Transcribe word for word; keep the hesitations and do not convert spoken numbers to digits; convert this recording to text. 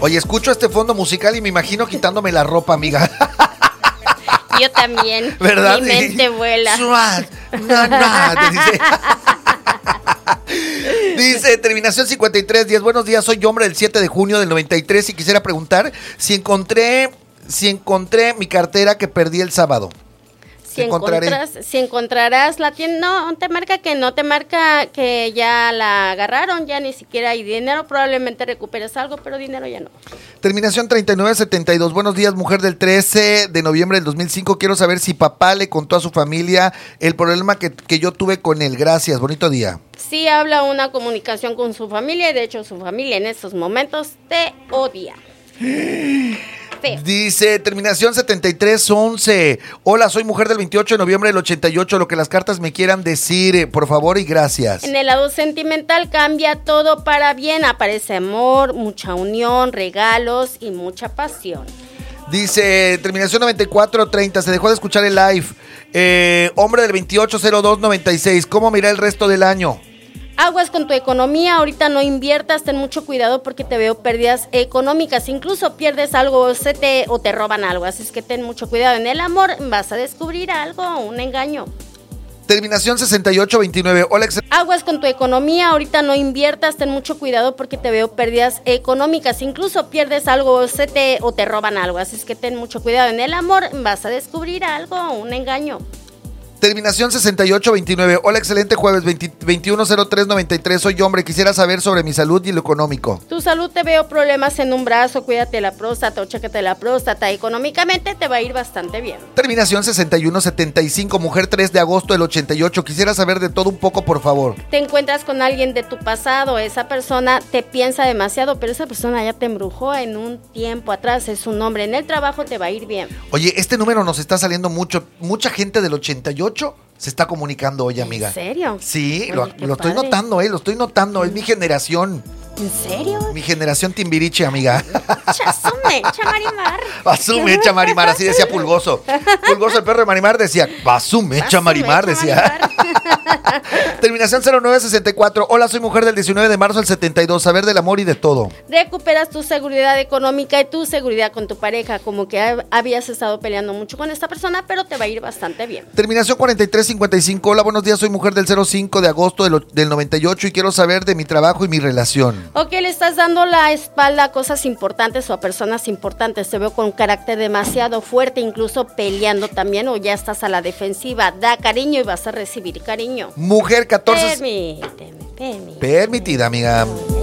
Oye, escucho este fondo musical y me imagino quitándome la ropa, amiga. Yo también. ¿Verdad? Mi mente vuela. Suad, no, no, te dice. Dice, terminación cincuenta y tres diez. Buenos días, soy hombre del siete de junio del noventa y tres y quisiera preguntar si encontré, si encontré mi cartera que perdí el sábado. Si, encontras, si encontrarás la tienda, no, te marca que no, te marca que ya la agarraron, ya ni siquiera hay dinero, probablemente recuperes algo, pero dinero ya no. Terminación treinta y nueve setenta y dos. Buenos días, mujer del trece de noviembre del dos mil cinco. Quiero saber si papá le contó a su familia el problema que, que yo tuve con él. Gracias, bonito día. Sí, habla una comunicación con su familia y de hecho su familia en estos momentos te odia. Dice, terminación setenta y tres once. Hola, soy mujer del veintiocho de noviembre del ochenta y ocho. Lo que las cartas me quieran decir, por favor y gracias. En el lado sentimental cambia todo para bien. Aparece amor, mucha unión, regalos y mucha pasión. Dice, terminación noventa y cuatro treinta. Se dejó de escuchar el live. Eh, hombre del veintiocho cero dos noventa y seis. ¿Cómo me irá el resto del año? Aguas con tu economía, ahorita no inviertas, ten mucho cuidado porque te veo pérdidas económicas, incluso pierdes algo se te, o te roban algo, así es que ten mucho cuidado. En el amor vas a descubrir algo, un engaño. Terminación sesenta y ocho veintinueve. Hola, ex- Aguas con tu economía, ahorita no inviertas, ten mucho cuidado porque te veo pérdidas económicas, incluso pierdes algo se te, o te roban algo, así es que ten mucho cuidado. En el amor vas a descubrir algo, un engaño. Terminación sesenta y ocho veintinueve. Hola, excelente jueves, veinte, veintiuno cero tres noventa y tres. Soy hombre, quisiera saber sobre mi salud y lo económico. Tu salud, te veo problemas en un brazo, cuídate la próstata o chécate la próstata. Económicamente te va a ir bastante bien. Terminación sesenta y uno setenta y cinco. Mujer tres de agosto del ochenta y ocho. Quisiera saber de todo un poco, por favor. Te encuentras con alguien de tu pasado, esa persona te piensa demasiado, pero esa persona ya te embrujó en un tiempo atrás, es un hombre. En el trabajo te va a ir bien. Oye, este número nos está saliendo mucho. Mucha gente del ochenta y ocho se está comunicando hoy, amiga. ¿En serio? Sí, Oye, lo, lo estoy notando, eh, lo estoy notando. Es mi generación. ¿En serio? Mi generación Timbiriche, amiga. Asume, Chamarimar. Asume, Chamarimar, así decía Pulgoso. Pulgoso, el perro de Marimar, decía, asume, Chamarimar, decía. Terminación cero nueve sesenta y cuatro. Hola, soy mujer del diecinueve de marzo del setenta y dos. Saber del amor y de todo. Recuperas tu seguridad económica y tu seguridad con tu pareja. Como que habías estado peleando mucho con esta persona, pero te va a ir bastante bien. Terminación cuarenta y tres cincuenta y cinco. Hola, buenos días, soy mujer del cero cinco de agosto del, del noventa y ocho y quiero saber de mi trabajo y mi relación. Ok, le estás dando la espalda a cosas importantes o a personas importantes. Te veo con carácter demasiado fuerte, incluso peleando también, o ya estás a la defensiva. Da cariño y vas a recibir cariño. Mujer catorce. Permíteme, permíteme. Permitida, amiga.